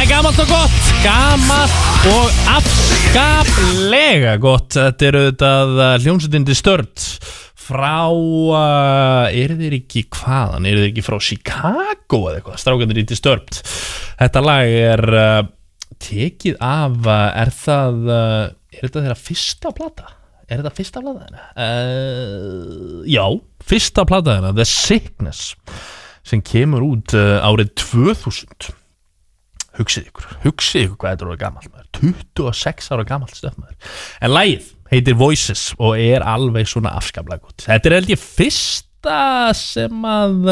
gamalt og gott, gamalt og afskaplega gott. Þetta auðvitað hljómsveitin Disturbed frá, þeir ekki hvaðan, þeir ekki frá Chicago eða eitthvað, strákarnir í Disturbed. Þetta lag tekið af, þetta þeirra fyrsta plata? Er þetta fyrsta plata þeirra? Já, fyrsta plata þeirra, The Sickness, sem kemur út árið 2000. Hugsið ykkur hvað þetta er gamalt maður, 26 ára gamalt stöf maður. En lagið heitir Voices og alveg svona afskaplega gott. Þetta held ég fyrsta sem að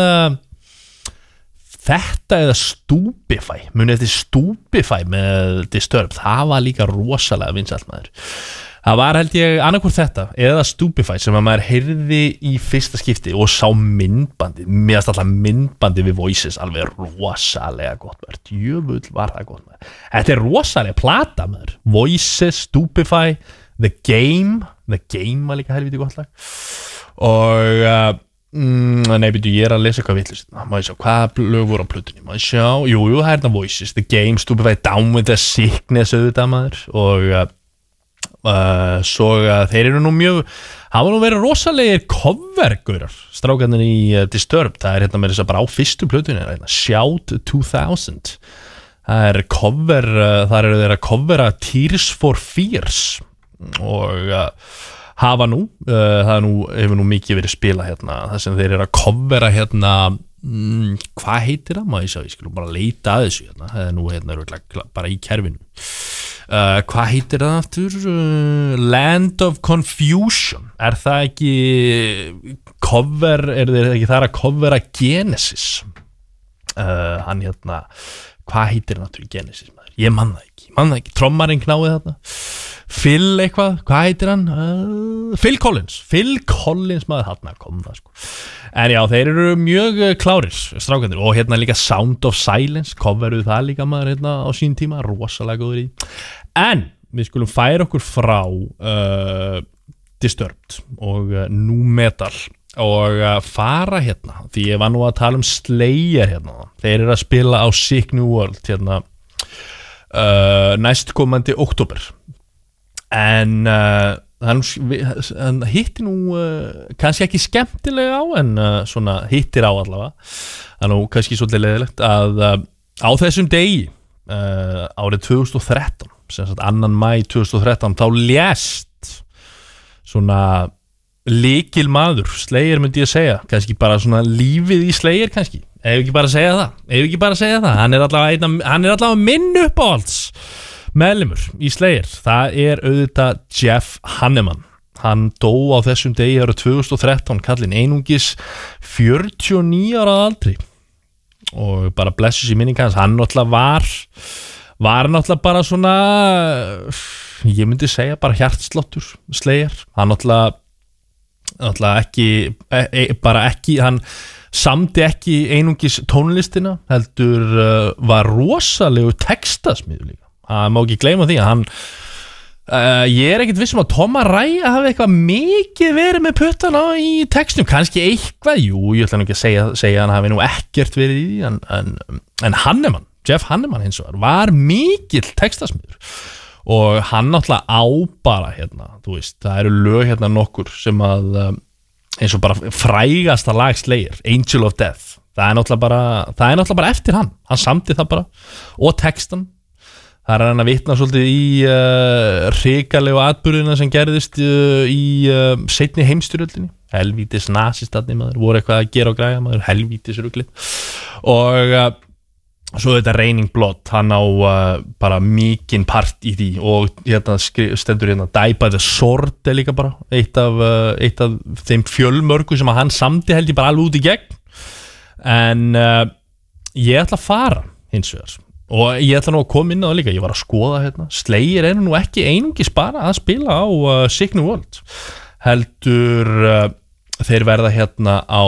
þetta eða Stupefy, munið eftir Stupefy með Disturbed, það var líka rosalega vinsælt maður. Það var held ég annarkvort þetta eða Stupefy sem að maður heyrði í fyrsta skipti og sá myndbandi, mér alltaf myndbandi við Voices alveg rosalega gott maður, djöfull var það gott maður. Þetta rosalega plata maður, Voices, Stupefy, The Game var líka helviti gott lag. Og nei, byrju, ég að lesa eitthvað vitlust. Má ég sjá, hvað lög voru á plötunni? Má ég sjá, jú, það hérna Voices, The Game, Stupefy, Down with the Sickness auðvitað maður. Og svo þeir eru nú mjög, hafa nú verið rosalegir covergaurar, strákarnir í Disturbed. Það hérna með þess að bara á fyrstu plötunni hérna, Shout 2000. Það cover, þar eru þeir að covera Tears for Fears og hafa nú, hefur nú mikið verið spila hérna, það sem þeir eru að covera hérna, hvað heitir það? Má ég sjá, ég skulle bara leita að þessu hérna, það nú hérna bara í kerfinu. Hvað heitir það aftur? Land of Confusion. Er það ekki cover, þeir ekki þar að covera Genesis? Hann hérna, hvað heitir það aftur í Genesis maður? Ég man það ekki, trommarinn knáði þarna. Phil eitthvað, hvað heitir hann? Phil Collins maður, þarna kom það sko. En já, þeir eru mjög klárir, strákarnir, og hérna líka Sound of Silence, coveruð það líka maður hérna á sín tíma, rosalega góður í. En við skulum færa okkur frá Disturbed og nu metal og fara hérna, því ég var nú að tala Slayer hérna, þeir eru að spila á Sick New World hérna næstkomandi október. En hann hitti nú kannski ekki skemmtilega á en svona hittir á allavega. Það nú kannski svolítið leiðilegt að á þessum degi árið 2013, sem sagt 2. maí 2013, þá lést svona lykil maður Slayer myndi ég segja, kannski bara svona lífið í Slayer kannski, ef ekki bara segja það, hann er allavega minn uppáhalds meðlimur í Slayer, það auðvitað Jeff Hanneman. Hann dó á þessum degi árið 2013, kallinn einungis 49 ára að aldri og bara blessus í minning hans. Hann náttúrulega var náttúrulega bara svona, ég myndi segja bara hjartsláttur Slayer. Hann náttúrulega ekki, hann samdi ekki einungis tónlistina, heldur var rosalegu textasmiður líka. Það má ekki gleyma því að hann ég ekkert viss að Tom Araya hafi eitthvað mikið verið með puttana í textum, kannski eitthvað, ég ætla nú ekki að segja hann hafi nú ekkert verið í því, en Hanneman, Jeff Hanneman hins vegar, var mikill textasmiður og hann náttúrulega á bara hérna, þú veist, það eru lög hérna nokkur sem að eins og bara frægasta lag Slayer, Angel of Death, það er náttúrulega bara eftir hann samdi það bara og textan. Það hann að vitna svolítið í hrikalegu atburðina sem gerðist í seinni heimsstyrjöldinni. Helvítis nasistarnir maður, voru eitthvað að gera og græja maður, helvítis ruglið. Og svo þetta Raining Blood, hann á bara mikinn part í því og hérna stendur hérna Die by the Sword líka bara, eitt af þeim fjölmörgu sem að hann samdi held ég bara alveg út í gegn. En ég ætla að fara hins vegar. Og ég ætla nú að koma inn á það líka, ég var að skoða hérna, Slayer nú ekki einungis bara að spila á Sick New World, heldur þeir verða hérna á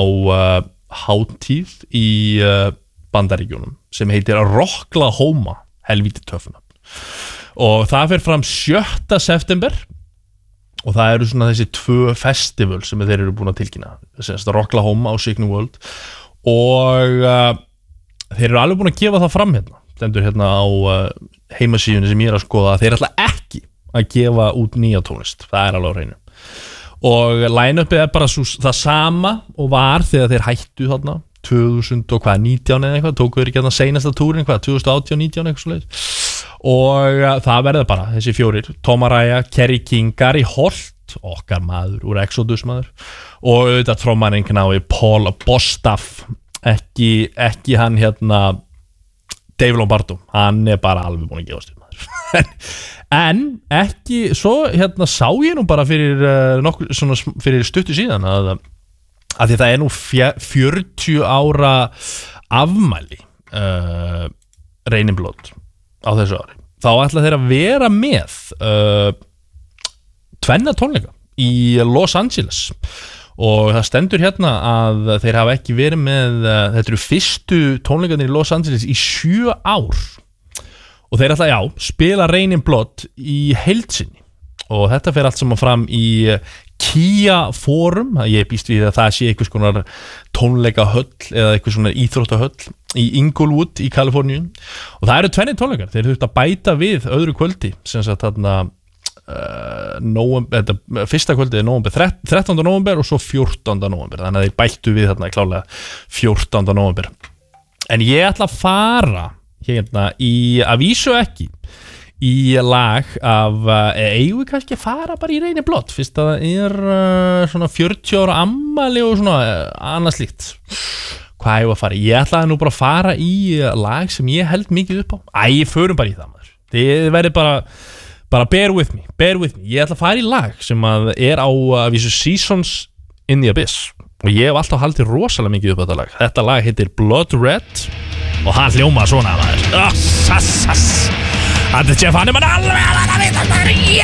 hátíð í Bandaríkjunum sem heitir Rocklahoma, helvíti töffuna. Og það fer fram 7. september og það eru svona þessi 2 festival sem þeir eru búin að tilkynna, Rocklahoma og Sick New World og þeir eru alveg búin að gefa það fram hérna. stendur hérna á heimasíðunni sem ég að skoða að þeir ætla ekki að gefa út nýja tónlist, það alveg á hreinu og line-upið bara það sama og var þegar þeir hættu þarna 2019 eða eitthvað, tóku þeir ekki þarna seinasta túrin 2018-19 eitthvað svoleiðis og það verður bara þessi fjórir, Tom Araya, Kerry King, Gary Holt okkar maður úr Exodus maður og auðvitað trommarinn knái Paul Bostaph ekki hann hérna Dave Lombardo, hann bara alveg búin að gefast upp maður en ekki, svo hérna sá ég nú bara fyrir stuttu síðan að því það nú 40 ára afmæli Raining Blood á þessu ári, þá ætla þeir að vera með tvenna tónleika í Los Angeles og það stendur hérna að þeir hafa ekki verið með þetta eru fyrstu tónleikarnir í Los Angeles í 7 ár og þeir ætla, spila Raining Blood í heild sinni og þetta fer allt saman fram í Kia Forum, ég býst við að það sé einhvers konar tónleikahöll eða einhvers svona íþróttahöll í Inglewood í Kaliforníu og það eru tvennir tónleikar, þeir þurft að bæta við öðru kvöldi sem sagt þarna fyrsta kvöldið 13. november og svo 14. november þannig að þeir bættu við þarna klálega 14. november en ég ætla að fara hérna að vísu ekki í lag af eigum við kannski að fara bara í Raining Blood fyrst að það svona 40 ára ammali og svona annað slíkt hvað eigum við að fara ég ætlaði nú bara að fara í lag sem ég held mikið upp á förum bara í það maður þið verður bara bear with me ég ætla að fara í lag sem að á vísu Seasons in the Abyss og ég hef alltaf haldið rosalega mikið upp á þetta lag heitir Blood Red og hann hljómar svona maður Þetta er Jeff Hanneman alveg að vita